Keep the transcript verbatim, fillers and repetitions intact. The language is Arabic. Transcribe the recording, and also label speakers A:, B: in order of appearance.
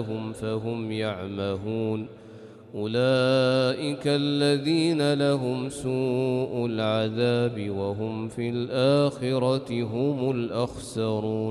A: فهم يعمهون أولئك الذين لهم سوء العذاب وهم في الآخرة هم الأخسرون.